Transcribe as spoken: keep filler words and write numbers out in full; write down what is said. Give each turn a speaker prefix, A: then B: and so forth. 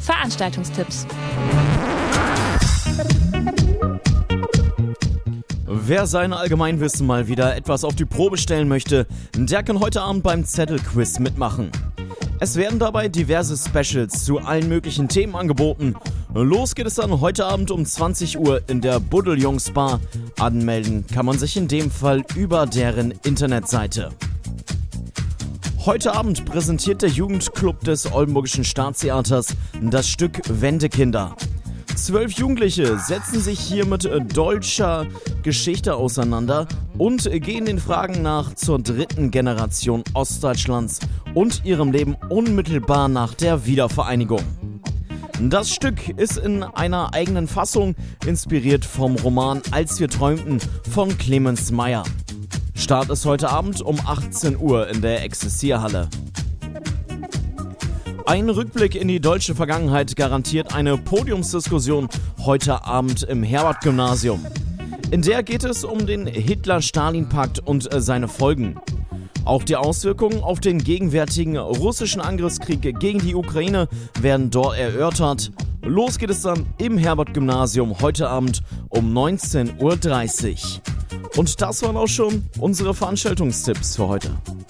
A: Veranstaltungstipps.
B: Wer sein Allgemeinwissen mal wieder etwas auf die Probe stellen möchte, der kann heute Abend beim Zettelquiz mitmachen. Es werden dabei diverse Specials zu allen möglichen Themen angeboten. Los geht es dann heute Abend um zwanzig Uhr in der Buddeljungs Bar. Anmelden kann man sich in dem Fall über deren Internetseite. Heute Abend präsentiert der Jugendclub des Oldenburgischen Staatstheaters das Stück Wendekinder. Zwölf Jugendliche setzen sich hier mit deutscher Geschichte auseinander und gehen den Fragen nach zur dritten Generation Ostdeutschlands und ihrem Leben unmittelbar nach der Wiedervereinigung. Das Stück ist in einer eigenen Fassung inspiriert vom Roman Als wir träumten von Clemens Meyer. Start ist heute Abend um achtzehn Uhr in der Exerzierhalle. Ein Rückblick in die deutsche Vergangenheit garantiert eine Podiumsdiskussion heute Abend im Herbert-Gymnasium. In der geht es um den Hitler-Stalin-Pakt und seine Folgen. Auch die Auswirkungen auf den gegenwärtigen russischen Angriffskrieg gegen die Ukraine werden dort erörtert. Los geht es dann im Herbert-Gymnasium heute Abend um neunzehn Uhr dreißig. Und das waren auch schon unsere Veranstaltungstipps für heute.